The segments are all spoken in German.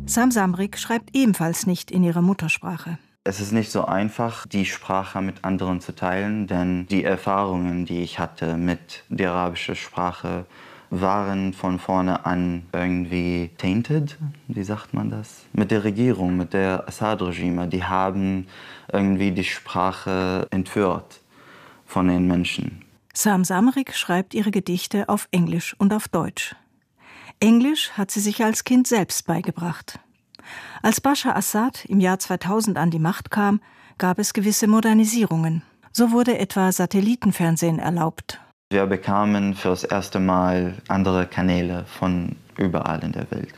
Sam Samrik schreibt ebenfalls nicht in ihrer Muttersprache. Es ist nicht so einfach, die Sprache mit anderen zu teilen, denn die Erfahrungen, die ich hatte mit der arabischen Sprache, waren von vorne an irgendwie tainted, wie sagt man das? Mit der Regierung, mit der Assad-Regime. Die haben irgendwie die Sprache entführt von den Menschen. Sam Samrik schreibt ihre Gedichte auf Englisch und auf Deutsch. Englisch hat sie sich als Kind selbst beigebracht. Als Bashar Assad im Jahr 2000 an die Macht kam, gab es gewisse Modernisierungen. So wurde etwa Satellitenfernsehen erlaubt. Wir bekamen für das erste Mal andere Kanäle von überall in der Welt.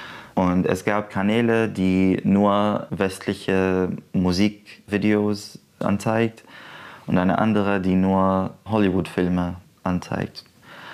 Und es gab Kanäle, die nur westliche Musikvideos anzeigt und eine andere, die nur Hollywood-Filme anzeigt.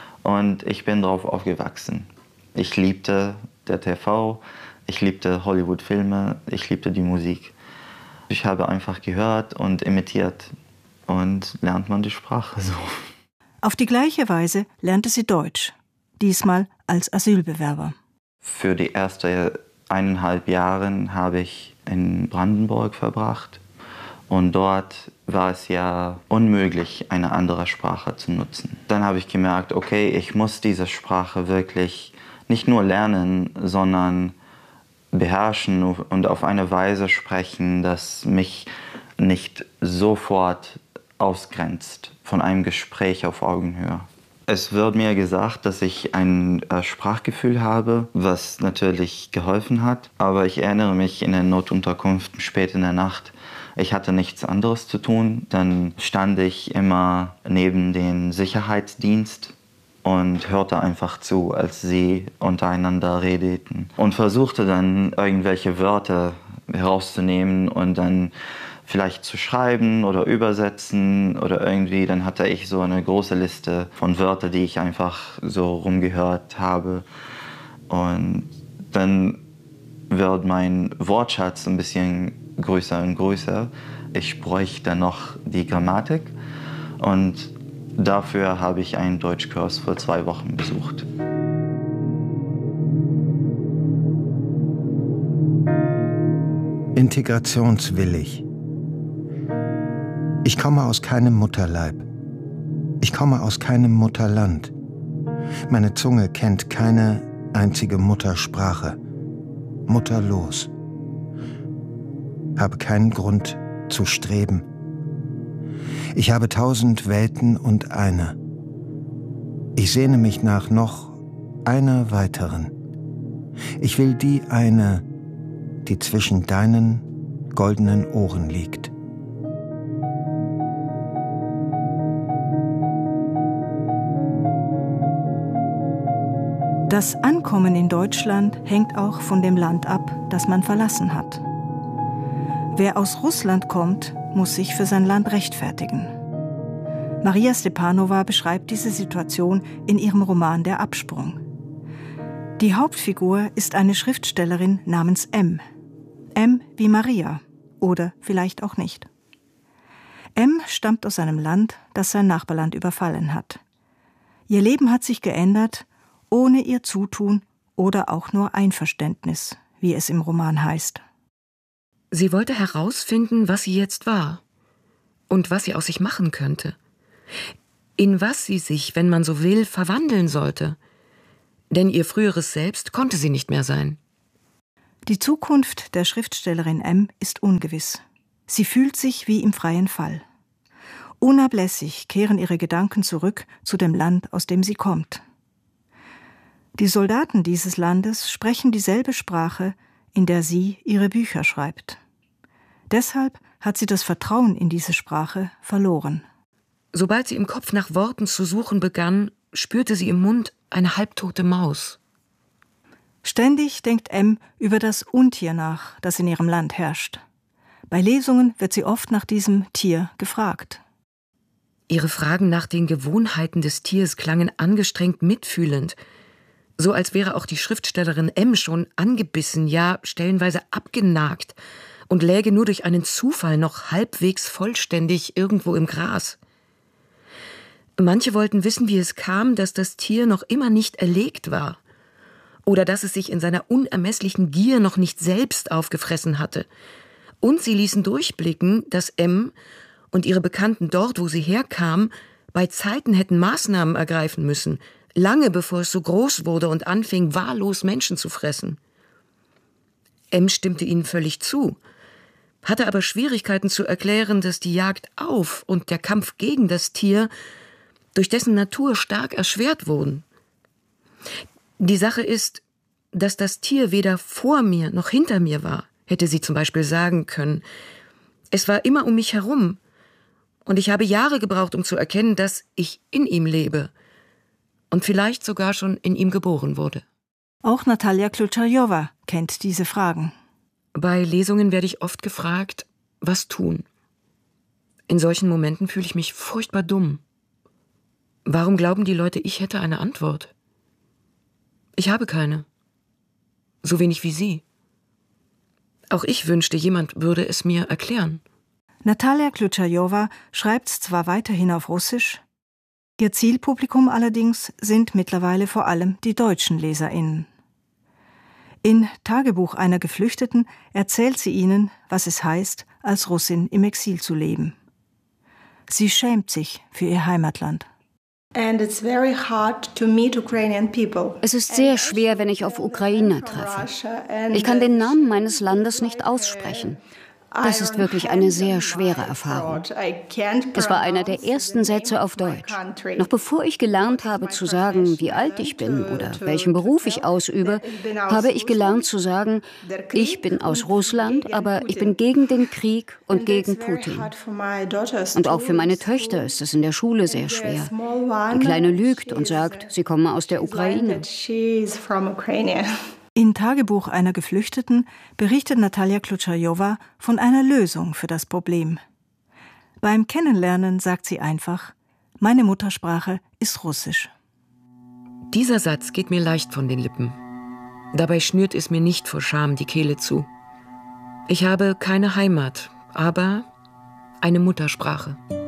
Und ich bin darauf aufgewachsen. Ich liebte der TV, ich liebte Hollywood-Filme, ich liebte die Musik. Ich habe einfach gehört und imitiert und lernt man die Sprache so. Auf die gleiche Weise lernte sie Deutsch, diesmal als Asylbewerber. Für die ersten 1,5 Jahre habe ich in Brandenburg verbracht. Und dort war es ja unmöglich, eine andere Sprache zu nutzen. Dann habe ich gemerkt, okay, ich muss diese Sprache wirklich nicht nur lernen, sondern beherrschen und auf eine Weise sprechen, dass mich nicht sofort ausgrenzt von einem Gespräch auf Augenhöhe. Es wird mir gesagt, dass ich ein Sprachgefühl habe, was natürlich geholfen hat. Aber ich erinnere mich in der Notunterkunft spät in der Nacht, ich hatte nichts anderes zu tun. Dann stand ich immer neben dem Sicherheitsdienst und hörte einfach zu, als sie untereinander redeten. Und versuchte dann irgendwelche Wörter herauszunehmen und dann vielleicht zu schreiben oder übersetzen oder irgendwie. Dann hatte ich so eine große Liste von Wörtern, die ich einfach so rumgehört habe. Und dann wird mein Wortschatz ein bisschen größer und größer. Ich bräuchte noch die Grammatik und dafür habe ich einen Deutschkurs für 2 Wochen besucht. Integrationswillig. Ich komme aus keinem Mutterleib. Ich komme aus keinem Mutterland. Meine Zunge kennt keine einzige Muttersprache. Mutterlos. Habe keinen Grund zu streben. Ich habe 1000 Welten und eine. Ich sehne mich nach noch einer weiteren. Ich will die eine, die zwischen deinen goldenen Ohren liegt. Das Ankommen in Deutschland hängt auch von dem Land ab, das man verlassen hat. Wer aus Russland kommt, muss sich für sein Land rechtfertigen. Maria Stepanova beschreibt diese Situation in ihrem Roman Der Absprung. Die Hauptfigur ist eine Schriftstellerin namens M. M wie Maria oder vielleicht auch nicht. M stammt aus einem Land, das sein Nachbarland überfallen hat. Ihr Leben hat sich geändert, ohne ihr Zutun oder auch nur Einverständnis, wie es im Roman heißt. Sie wollte herausfinden, was sie jetzt war und was sie aus sich machen könnte. In was sie sich, wenn man so will, verwandeln sollte. Denn ihr früheres Selbst konnte sie nicht mehr sein. Die Zukunft der Schriftstellerin M ist ungewiss. Sie fühlt sich wie im freien Fall. Unablässig kehren ihre Gedanken zurück zu dem Land, aus dem sie kommt. Die Soldaten dieses Landes sprechen dieselbe Sprache, in der sie ihre Bücher schreibt. Deshalb hat sie das Vertrauen in diese Sprache verloren. Sobald sie im Kopf nach Worten zu suchen begann, spürte sie im Mund eine halbtote Maus. Ständig denkt M über das Untier nach, das in ihrem Land herrscht. Bei Lesungen wird sie oft nach diesem Tier gefragt. Ihre Fragen nach den Gewohnheiten des Tiers klangen angestrengt mitfühlend, so als wäre auch die Schriftstellerin M schon angebissen, ja stellenweise abgenagt und läge nur durch einen Zufall noch halbwegs vollständig irgendwo im Gras. Manche wollten wissen, wie es kam, dass das Tier noch immer nicht erlegt war. oder dass es sich in seiner unermesslichen Gier noch nicht selbst aufgefressen hatte. Und sie ließen durchblicken, dass M und ihre Bekannten dort, wo sie herkam, bei Zeiten hätten Maßnahmen ergreifen müssen, lange bevor es so groß wurde und anfing, wahllos Menschen zu fressen. M stimmte ihnen völlig zu, hatte aber Schwierigkeiten zu erklären, dass die Jagd auf und der Kampf gegen das Tier durch dessen Natur stark erschwert wurden. Die Sache ist, dass das Tier weder vor mir noch hinter mir war, hätte sie zum Beispiel sagen können. Es war immer um mich herum. Und ich habe Jahre gebraucht, um zu erkennen, dass ich in ihm lebe und vielleicht sogar schon in ihm geboren wurde. Auch Natalia Ključajowa kennt diese Fragen. Bei Lesungen werde ich oft gefragt, was tun. In solchen Momenten fühle ich mich furchtbar dumm. Warum glauben die Leute, ich hätte eine Antwort? Ich habe keine. So wenig wie Sie. Auch ich wünschte, jemand würde es mir erklären. Natalia Ključajowa schreibt zwar weiterhin auf Russisch, ihr Zielpublikum allerdings sind mittlerweile vor allem die deutschen LeserInnen. In Tagebuch einer Geflüchteten erzählt sie ihnen, was es heißt, als Russin im Exil zu leben. Sie schämt sich für ihr Heimatland. Es ist sehr schwer, wenn ich auf Ukrainer treffe. Ich kann den Namen meines Landes nicht aussprechen. Das ist wirklich eine sehr schwere Erfahrung. Es war einer der ersten Sätze auf Deutsch. Noch bevor ich gelernt habe zu sagen, wie alt ich bin oder welchen Beruf ich ausübe, habe ich gelernt zu sagen, ich bin aus Russland, aber ich bin gegen den Krieg und gegen Putin. Und auch für meine Töchter ist es in der Schule sehr schwer. Die Kleine lügt und sagt, sie komme aus der Ukraine. In Tagebuch einer Geflüchteten berichtet Natalia Ključajowa von einer Lösung für das Problem. Beim Kennenlernen sagt sie einfach, meine Muttersprache ist Russisch. Dieser Satz geht mir leicht von den Lippen. Dabei schnürt es mir nicht vor Scham die Kehle zu. Ich habe keine Heimat, aber eine Muttersprache.